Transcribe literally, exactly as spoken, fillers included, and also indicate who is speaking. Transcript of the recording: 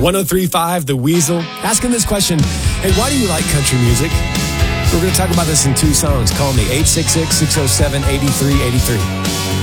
Speaker 1: one oh three point five The Weasel, asking this question, hey, why do you like country music? We're going to talk about this in two songs. Call me, eight six six, six oh seven, eight three eight three.